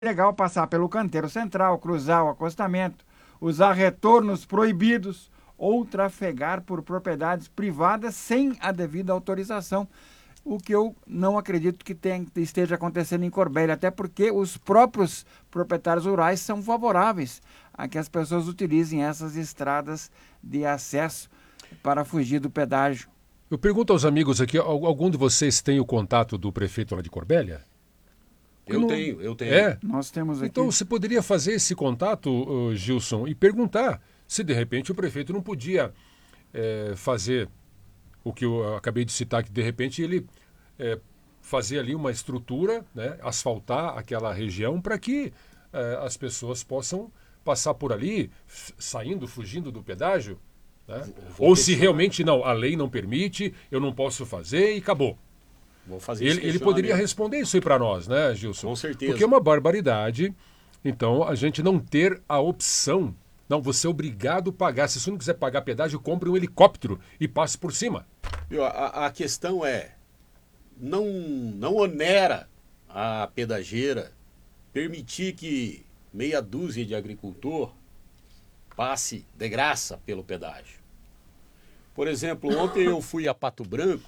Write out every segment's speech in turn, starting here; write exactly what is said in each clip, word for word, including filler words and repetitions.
legal passar pelo canteiro central, cruzar o acostamento, usar retornos proibidos ou trafegar por propriedades privadas sem a devida autorização. O que eu não acredito que tem, esteja acontecendo em Corbélia, até porque os próprios proprietários rurais são favoráveis a que as pessoas utilizem essas estradas de acesso para fugir do pedágio. Eu pergunto aos amigos aqui, algum de vocês tem o contato do prefeito lá de Corbélia? Eu não... tenho, eu tenho. É? Nós temos aqui. Então você poderia fazer esse contato, uh, Gilson, e perguntar se de repente o prefeito não podia é, fazer o que eu acabei de citar, que de repente ele é, fazer ali uma estrutura, né, asfaltar aquela região para que é, as pessoas possam passar por ali, saindo, fugindo do pedágio. Né? Ou se realmente não, a lei não permite, eu não posso fazer e acabou. Vou fazer ele, ele poderia responder isso aí para nós, né, Gilson? Com certeza. Porque é uma barbaridade, então, a gente não ter a opção. Não, você é obrigado a pagar. Se você não quiser pagar pedágio, compre um helicóptero e passe por cima. A, a questão é, não, não onera a pedageira permitir que meia dúzia de agricultor passe de graça pelo pedágio. Por exemplo, ontem eu fui a Pato Branco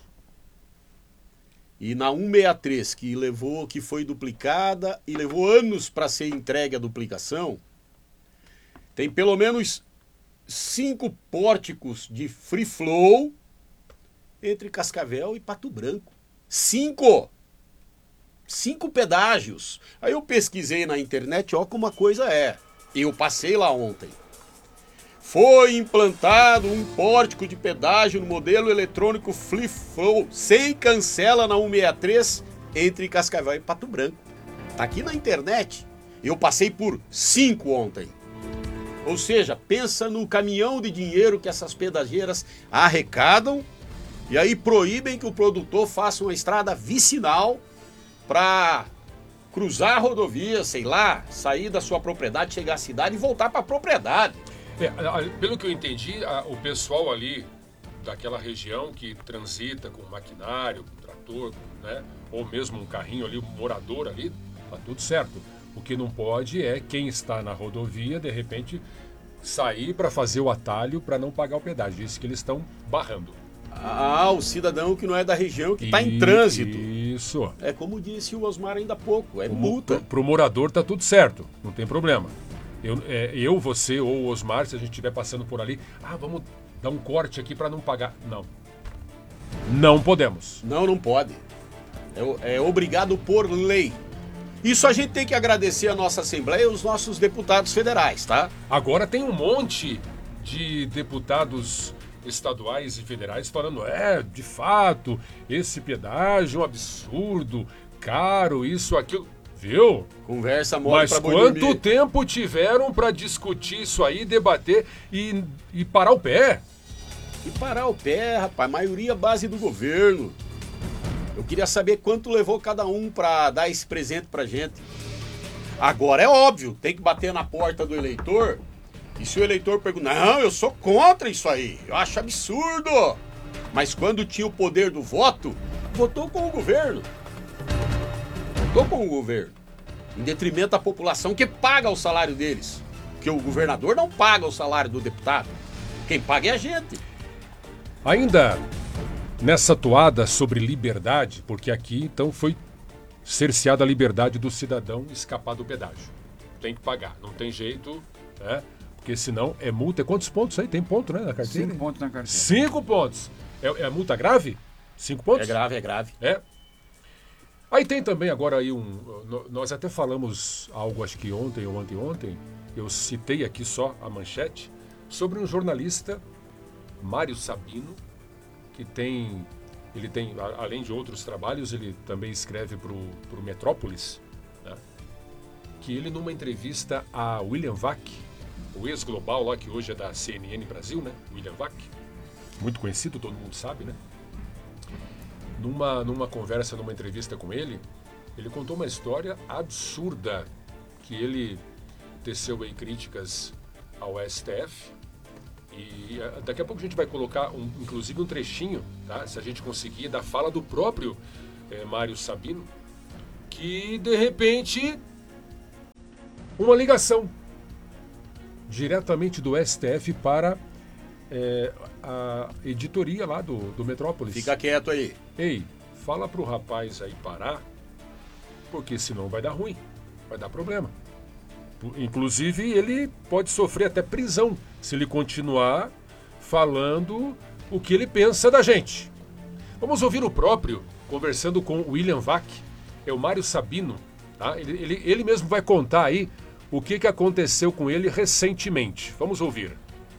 e na cento e sessenta e três, que levou, que foi duplicada e levou anos para ser entregue a duplicação, tem pelo menos cinco pórticos de free flow entre Cascavel e Pato Branco. Cinco! Cinco pedágios. Aí eu pesquisei na internet, ó como a coisa é. Eu passei lá ontem. Foi implantado um pórtico de pedágio no modelo eletrônico Free Flow, sem cancela na cento e sessenta e três, entre Cascavel e Pato Branco. Tá aqui na internet. Eu passei por cinco ontem. Ou seja, pensa no caminhão de dinheiro que essas pedageiras arrecadam e aí proíbem que o produtor faça uma estrada vicinal para cruzar a rodovia, sei lá, sair da sua propriedade, chegar à cidade e voltar para a propriedade. É, pelo que eu entendi, a, o pessoal ali daquela região que transita com maquinário, com trator, né, ou mesmo um carrinho ali, um morador ali, tá tudo certo. O que não pode é quem está na rodovia, de repente, sair para fazer o atalho para não pagar o pedágio. Isso que eles estão barrando. Ah, o cidadão que não é da região, que está em trânsito. Isso. É como disse o Osmar ainda há pouco, é o, multa. Para o morador tá tudo certo, não tem problema. Eu, é, eu, você ou o Osmar, se a gente estiver passando por ali, ah, vamos dar um corte aqui para não pagar. Não. Não podemos. Não, não pode. É, é obrigado por lei. Isso a gente tem que agradecer a nossa Assembleia e os nossos deputados federais, tá? Agora tem um monte de deputados estaduais e federais falando, é, de fato, esse pedágio é um absurdo, caro, isso, aquilo, viu? Conversa mole Mas pra boi quanto dormir. tempo tiveram para discutir isso aí, debater e, e parar o pé? E parar o pé, rapaz, maioria base do governo. Eu queria saber quanto levou cada um para dar esse presente pra gente. Agora é óbvio, tem que bater na porta do eleitor. E se o eleitor perguntar, não, eu sou contra isso aí, eu acho absurdo. Mas quando tinha o poder do voto, votou com o governo. Votou com o governo. Em detrimento da população que paga o salário deles. Porque o governador não paga o salário do deputado. Quem paga é a gente. Ainda nessa toada sobre liberdade, porque aqui então foi cerceada a liberdade do cidadão escapar do pedágio. Tem que pagar, não tem jeito, né? Porque senão é multa. É quantos pontos aí? Tem ponto, né, na carteira? Cinco pontos na carteira. Cinco pontos. É, é multa grave? Cinco pontos? É grave, é grave. É. Aí tem também agora aí um... Nós até falamos algo, acho que ontem ou anteontem, eu citei aqui só a manchete, sobre um jornalista, Mário Sabino, que tem... Ele tem, além de outros trabalhos, ele também escreve para o Metrópolis, né? Que ele, numa entrevista a William Vac, o ex-global lá, que hoje é da C N N Brasil, né? William Vac, muito conhecido, todo mundo sabe, né? Numa, numa conversa, numa entrevista com ele, ele contou uma história absurda, que ele teceu aí críticas ao S T F, e daqui a pouco a gente vai colocar, um, inclusive, um trechinho, tá? Se a gente conseguir, da fala do próprio é, Mário Sabino, que, de repente, uma ligação diretamente do S T F para é, a editoria lá do, do Metrópolis. Fica quieto aí. Ei, fala pro rapaz aí parar, porque senão vai dar ruim, vai dar problema. Inclusive, ele pode sofrer até prisão se ele continuar falando o que ele pensa da gente. Vamos ouvir o próprio, conversando com o William Vac, é o Mário Sabino. Tá? Ele, ele, ele mesmo vai contar aí o que, que aconteceu com ele recentemente. Vamos ouvir.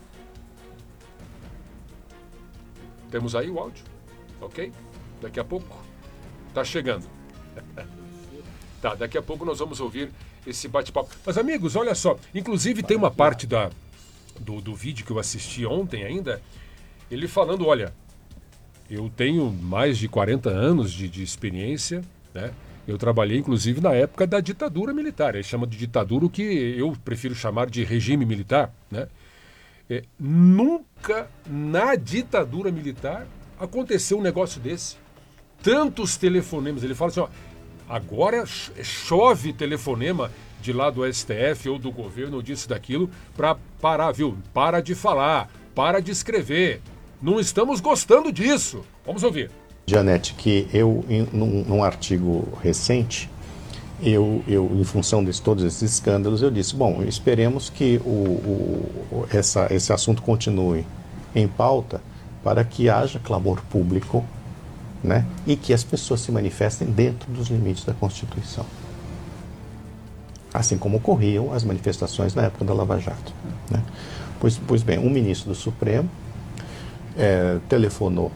Temos aí o áudio, ok? Daqui a pouco tá chegando. Tá, daqui a pouco nós vamos ouvir esse bate-papo. Mas, amigos, olha só. Inclusive, tem uma parte da, do, do vídeo que eu assisti ontem ainda. Ele falando, olha, eu tenho mais de quarenta anos de, de experiência, né? Eu trabalhei, inclusive, na época da ditadura militar. Ele chama de ditadura o que eu prefiro chamar de regime militar, né? É, nunca na ditadura militar aconteceu um negócio desse. Tantos telefonemas. Ele fala assim, ó, agora chove telefonema de lá do S T F ou do governo ou disso daquilo para parar, viu? Para de falar, para de escrever. Não estamos gostando disso. Vamos ouvir. Janete, que eu, em, num, num artigo recente, eu, eu, em função de todos esses escândalos, eu disse, bom, esperemos que o, o, essa, esse assunto continue em pauta para que haja clamor público, né, e que as pessoas se manifestem dentro dos limites da Constituição. Assim como ocorriam as manifestações na época da Lava Jato. Né? Pois, pois bem, um ministro do Supremo é, telefonou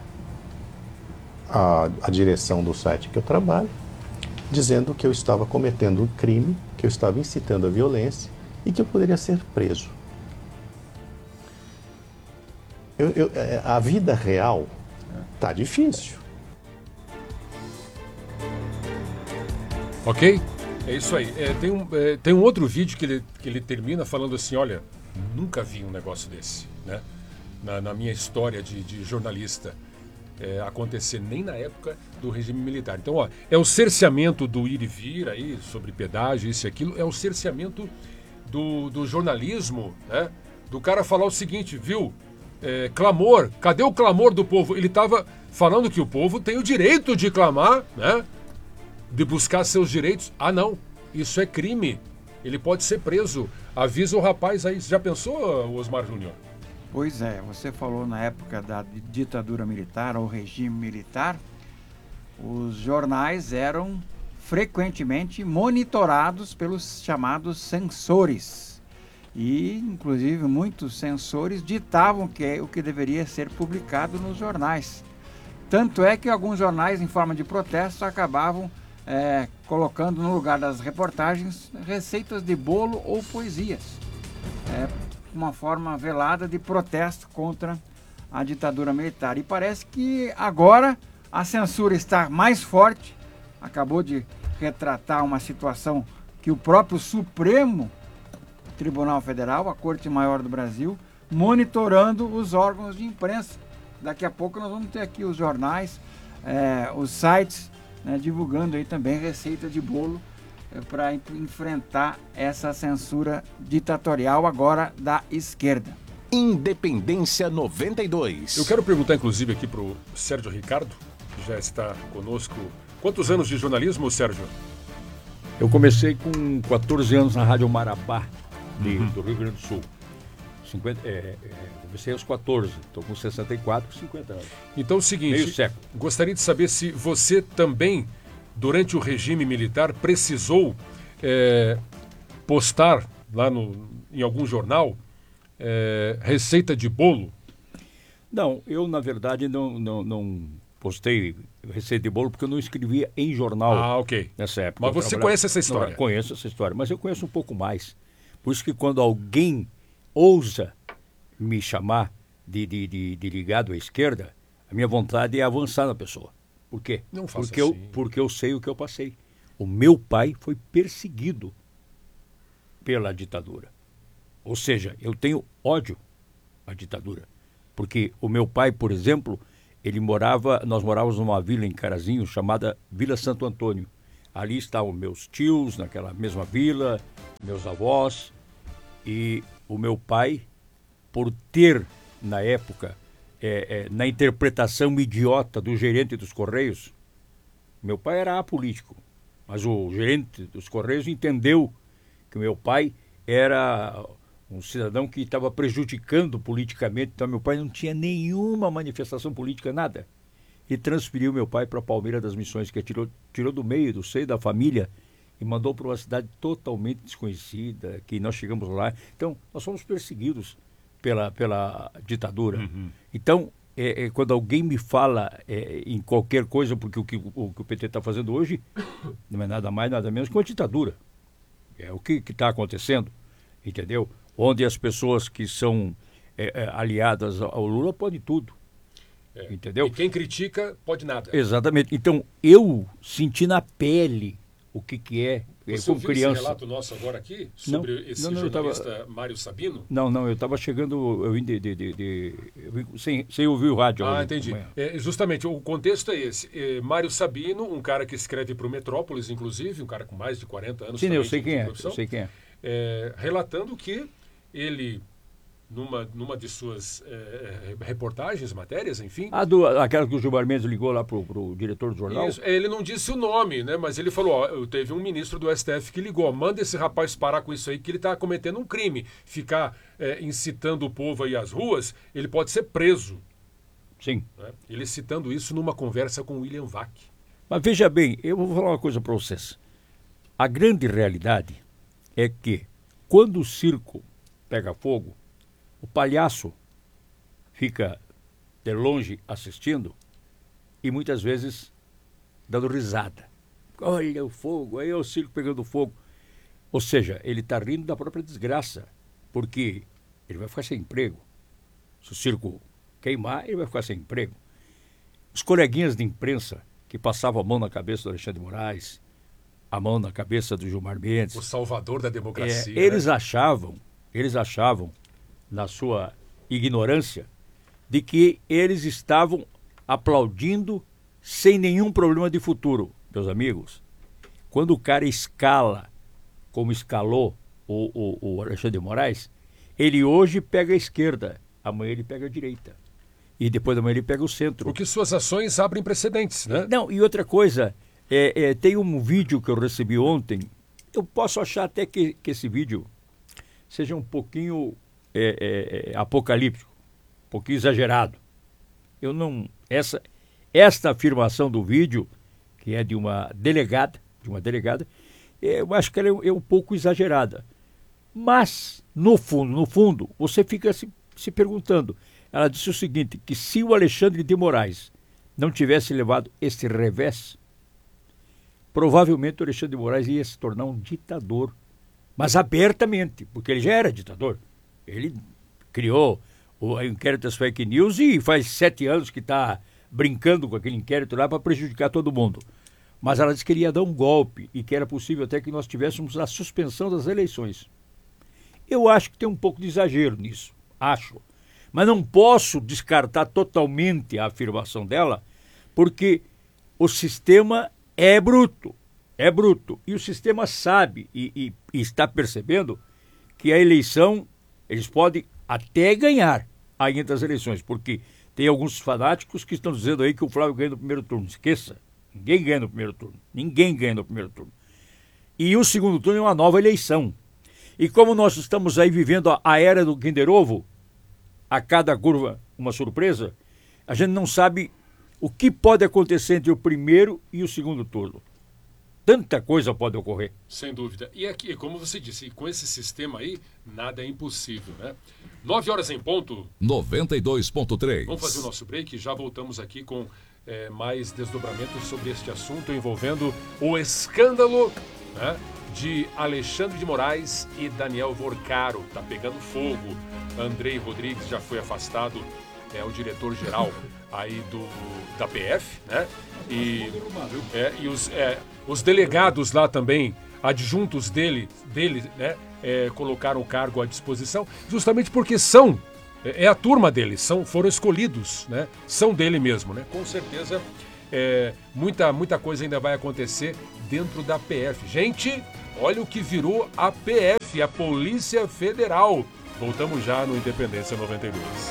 à, à direção do site que eu trabalho, dizendo que eu estava cometendo um crime, que eu estava incitando a violência e que eu poderia ser preso. Eu, eu, a vida real está difícil. Ok? É isso aí. É, tem, um, é, tem um outro vídeo que ele, que ele termina falando assim, olha, nunca vi um negócio desse, né? Na, na minha história de, de jornalista, é, acontecer nem na época do regime militar. Então, ó, é o cerceamento do ir e vir aí, sobre pedágio, isso e aquilo, é o cerceamento do, do jornalismo, né? Do cara falar o seguinte, viu? É, clamor, cadê o clamor do povo? Ele estava falando que o povo tem o direito de clamar, né? De buscar seus direitos. Ah, não, isso é crime. Ele pode ser preso. Avisa o rapaz aí. Já pensou, Osmar Júnior? Pois é, você falou na época da ditadura militar ou regime militar, os jornais eram frequentemente monitorados pelos chamados censores. E, inclusive, muitos censores ditavam que, o que deveria ser publicado nos jornais. Tanto é que alguns jornais, em forma de protesto, acabavam é, colocando no lugar das reportagens receitas de bolo ou poesias. É uma forma velada de protesto contra a ditadura militar. E parece que agora a censura está mais forte. Acabou de retratar uma situação que o próprio Supremo Tribunal Federal, a Corte Maior do Brasil, monitorando os órgãos de imprensa. Daqui a pouco nós vamos ter aqui os jornais, é, os sites, né, divulgando aí também receita de bolo é, para enfrentar essa censura ditatorial agora da esquerda. Independência noventa e dois. Eu quero perguntar, inclusive, aqui para o Sérgio Ricardo, que já está conosco. Quantos anos de jornalismo, Sérgio? Eu comecei com quatorze anos na Rádio Marabá, de, uhum. do Rio Grande do Sul. cinquenta, é, é, comecei aos quatorze, estou com sessenta e quatro, cinquenta anos. Então é o seguinte, meio século. Gostaria de saber se você também, durante o regime militar, precisou é, postar lá no, em algum jornal é, receita de bolo. Não, eu na verdade não, não, não postei receita de bolo porque eu não escrevia em jornal ah, okay. nessa época. Mas você conhece essa história? Não, conheço essa história, mas eu conheço um pouco mais. Por isso que quando alguém ousa me chamar de, de, de, de ligado à esquerda, a minha vontade é avançar na pessoa. Por quê? Não faça porque, assim. eu, porque eu sei o que eu passei. O meu pai foi perseguido pela ditadura. Ou seja, eu tenho ódio à ditadura. Porque o meu pai, por exemplo, ele morava, nós morávamos numa vila em Carazinho chamada Vila Santo Antônio. Ali estavam meus tios, naquela mesma vila, meus avós, e o meu pai, por ter, na época, é, é, na interpretação idiota do gerente dos Correios, meu pai era apolítico, mas o gerente dos Correios entendeu que meu pai era um cidadão que estava prejudicando politicamente, então meu pai não tinha nenhuma manifestação política, nada. E transferiu meu pai para Palmeira das Missões, que tirou, tirou do meio, do seio da família, e mandou para uma cidade totalmente desconhecida, que nós chegamos lá. Então, nós fomos perseguidos pela, pela ditadura. Uhum. Então, é, é, quando alguém me fala é, em qualquer coisa, porque o que o, o, que o P T está fazendo hoje não é nada mais, nada menos que uma ditadura. É o que está acontecendo, entendeu? Onde as pessoas que são é, é, aliadas ao Lula podem tudo. É. Entendeu? E quem critica pode nada. Exatamente. Então, eu senti na pele o que, que é, Você como ouviu criança. esse relato nosso agora aqui, sobre não, esse não, não, jornalista tava... Mário Sabino? Não, não, eu estava chegando, eu vim de, de, de, de eu vim sem, sem ouvir o rádio. Ah, entendi. É, justamente, o contexto é esse. É, Mário Sabino, um cara que escreve para o Metrópolis, inclusive, um cara com mais de quarenta anos. Sim, também, eu sei quem é, profissão, eu sei quem é. é. Relatando que ele... Numa, numa de suas é, reportagens, matérias, enfim... Ah, do, aquela que o Gilmar Mendes ligou lá pro, pro diretor do jornal? Isso, ele não disse o nome, né? Mas ele falou, ó, teve um ministro do S T F que ligou, manda esse rapaz parar com isso aí, que ele está cometendo um crime. Ficar é, incitando o povo aí às ruas, ele pode ser preso. Sim. Né? Ele citando isso numa conversa com William Vac. Mas veja bem, eu vou falar uma coisa para vocês. A grande realidade é que quando o circo pega fogo, o palhaço fica de longe assistindo e muitas vezes dando risada. Olha o fogo, aí é o circo pegando fogo. Ou seja, ele está rindo da própria desgraça, porque ele vai ficar sem emprego. Se o circo queimar, ele vai ficar sem emprego. Os coleguinhas de imprensa que passavam a mão na cabeça do Alexandre de Moraes, a mão na cabeça do Gilmar Mendes... O salvador da democracia. É, eles né? achavam, eles achavam... na sua ignorância, de que eles estavam aplaudindo sem nenhum problema de futuro. Meus amigos, quando o cara escala, como escalou o, o, o Alexandre de Moraes, ele hoje pega a esquerda, amanhã ele pega a direita. E depois da manhã ele pega o centro. Porque suas ações abrem precedentes, né? Não, e outra coisa, é, é, tem um vídeo que eu recebi ontem, eu posso achar até que, que esse vídeo seja um pouquinho... É, é, é, apocalíptico, um pouquinho exagerado. Eu não. Essa, esta afirmação do vídeo, que é de uma delegada, de uma delegada, eu acho que ela é, é um pouco exagerada. Mas, no fundo, no fundo, você fica se, se perguntando. Ela disse o seguinte, que se o Alexandre de Moraes não tivesse levado esse revés, provavelmente o Alexandre de Moraes ia se tornar um ditador, mas abertamente, porque ele já era ditador. Ele criou o inquérito das fake news e faz sete anos que está brincando com aquele inquérito lá para prejudicar todo mundo. Mas ela disse que ele ia dar um golpe e que era possível até que nós tivéssemos a suspensão das eleições. Eu acho que tem um pouco de exagero nisso, acho. Mas não posso descartar totalmente a afirmação dela, porque o sistema é bruto, é bruto. E o sistema sabe e, e, e está percebendo que a eleição... Eles podem até ganhar ainda as eleições, porque tem alguns fanáticos que estão dizendo aí que o Flávio ganha no primeiro turno. Esqueça, ninguém ganha no primeiro turno. Ninguém ganha no primeiro turno. E o segundo turno é uma nova eleição. E como nós estamos aí vivendo a, a era do Kinder Ovo, a cada curva uma surpresa, a gente não sabe o que pode acontecer entre o primeiro e o segundo turno. Tanta coisa pode ocorrer. Sem dúvida. E aqui, como você disse, com esse sistema aí, nada é impossível, né? Nove horas em ponto. noventa e dois ponto três. Vamos fazer o nosso break e já voltamos aqui com é, mais desdobramentos sobre este assunto envolvendo o escândalo, né, de Alexandre de Moraes e Daniel Vorcaro. Tá pegando fogo. Andrei Rodrigues já foi afastado, é o diretor-geral aí do, da P F, né? E, é, e os, é, os delegados lá também, adjuntos dele, dele, né, é, colocaram o cargo à disposição, justamente porque são, é, é a turma dele, são, foram escolhidos, né? São dele mesmo, né? Com certeza, é, muita, muita coisa ainda vai acontecer dentro da P F. Gente, olha o que virou a P F, a Polícia Federal. Voltamos já no Independência noventa e dois.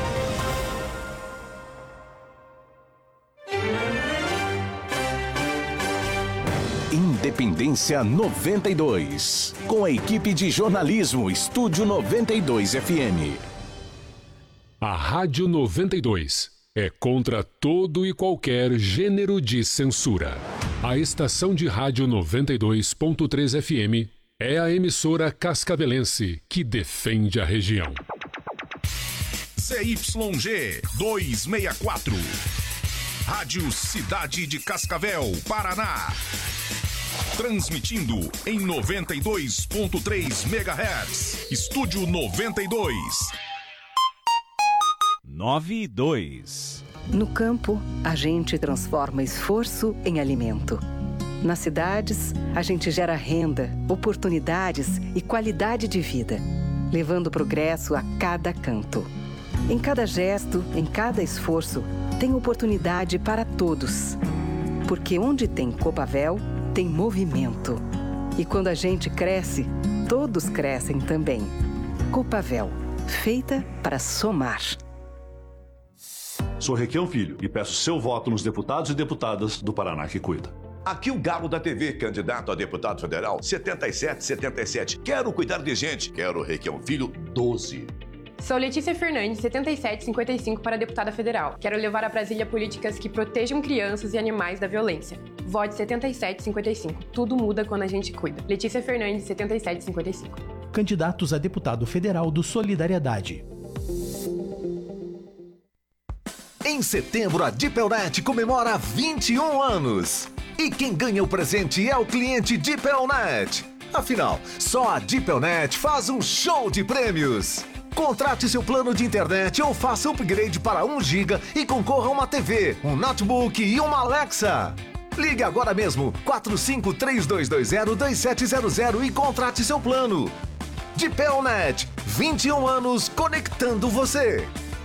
Independência noventa e dois, com a equipe de jornalismo Estúdio noventa e dois F M. A Rádio noventa e dois é contra todo e qualquer gênero de censura. A estação de rádio noventa e dois ponto três F M é a emissora cascavelense que defende a região. C Y G duzentos e sessenta e quatro, Rádio Cidade de Cascavel, Paraná. Transmitindo em noventa e dois ponto três megahertz. Estúdio noventa e dois. nove e dois. No campo, a gente transforma esforço em alimento. Nas cidades, a gente gera renda, oportunidades e qualidade de vida, levando progresso a cada canto. Em cada gesto, em cada esforço, tem oportunidade para todos. Porque onde tem Copavel, tem movimento. E quando a gente cresce, todos crescem também. Copavel, feita para somar. Sou Requião Filho e peço seu voto nos deputados e deputadas do Paraná que cuida. Aqui o Galo da T V, candidato a deputado federal, setenta e sete setenta e sete. Quero cuidar de gente. Quero Requião Filho, doze. Sou Letícia Fernandes, setenta e sete cinquenta e cinco para deputada federal. Quero levar a Brasília políticas que protejam crianças e animais da violência. Vote setenta e sete cinquenta e cinco. Tudo muda quando a gente cuida. Letícia Fernandes, setenta e sete cinquenta e cinco. Candidatos a deputado federal do Solidariedade. Em setembro, a Dipelnet comemora vinte e um anos. E quem ganha o presente é o cliente Dipelnet. Afinal, só a Dipelnet faz um show de prêmios. Contrate seu plano de internet ou faça upgrade para um giga e concorra a uma T V, um notebook e uma Alexa. Ligue agora mesmo, quatro cinco três dois dois zero dois sete zero zero e contrate seu plano. Dipelnet, vinte e um anos conectando você.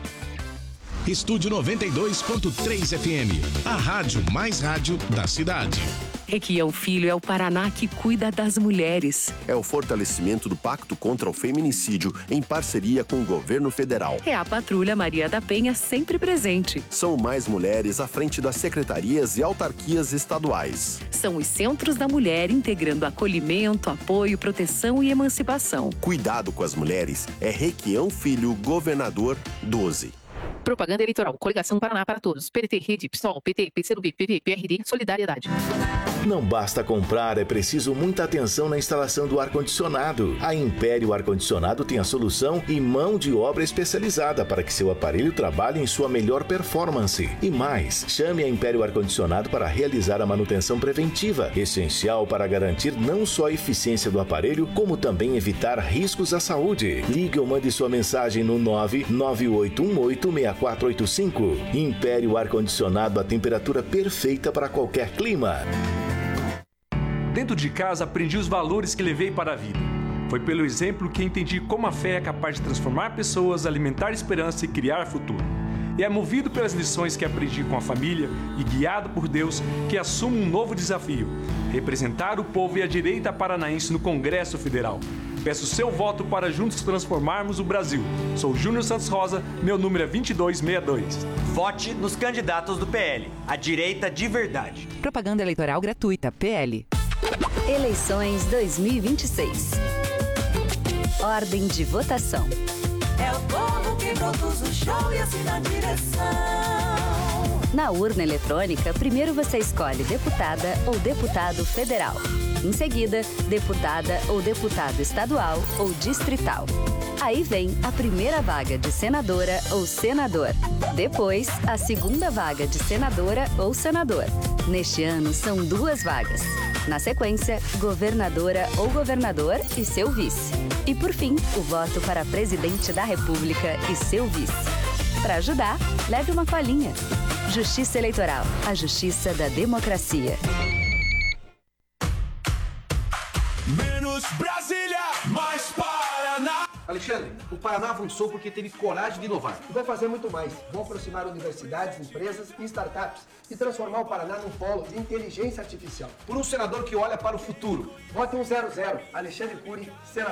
Estúdio noventa e dois ponto três F M, a rádio mais rádio da cidade. Requião Filho é o Paraná que cuida das mulheres. É o fortalecimento do Pacto contra o Feminicídio em parceria com o governo federal. É a Patrulha Maria da Penha sempre presente. São mais mulheres à frente das secretarias e autarquias estaduais. São os Centros da Mulher integrando acolhimento, apoio, proteção e emancipação. Cuidado com as mulheres é Requião Filho, governador doze. Propaganda eleitoral. Coligação Paraná para Todos. P T, Rede, PSOL, P T, P C do B, P V, P R D, Solidariedade. Não basta comprar, é preciso muita atenção na instalação do ar-condicionado. A Império Ar-Condicionado tem a solução e mão de obra especializada para que seu aparelho trabalhe em sua melhor performance. E mais, chame a Império Ar-Condicionado para realizar a manutenção preventiva, essencial para garantir não só a eficiência do aparelho, como também evitar riscos à saúde. Ligue ou mande sua mensagem no nove nove oito um oito seis quatro oito cinco. Império Ar-Condicionado, a temperatura perfeita para qualquer clima. Dentro de casa aprendi os valores que levei para a vida. Foi pelo exemplo que entendi como a fé é capaz de transformar pessoas, alimentar esperança e criar futuro. E é movido pelas lições que aprendi com a família e guiado por Deus que assumo um novo desafio: representar o povo e a direita paranaense no Congresso Federal. Peço seu voto para juntos transformarmos o Brasil. Sou Júnior Santos Rosa, meu número é vinte e dois sessenta e dois. Vote nos candidatos do P L, a direita de verdade. Propaganda eleitoral gratuita, P L. Eleições dois mil e vinte e seis. Ordem de votação. É o povo que produz o show e assina a direção. Na urna eletrônica, primeiro você escolhe deputada ou deputado federal. Em seguida, deputada ou deputado estadual ou distrital. Aí vem a primeira vaga de senadora ou senador. Depois, a segunda vaga de senadora ou senador. Neste ano, são duas vagas. Na sequência, governadora ou governador e seu vice. E por fim, o voto para presidente da República e seu vice. Para ajudar, leve uma colinha. Justiça Eleitoral, a justiça da democracia. Menos Brasília, mais Paraná. Alexandre, o Paraná avançou porque teve coragem de inovar. E vai fazer muito mais. Vão aproximar universidades, empresas e startups e transformar o Paraná num polo de inteligência artificial. Por um senador que olha para o futuro. Vote um zero zero. Alexandre Cury, senador.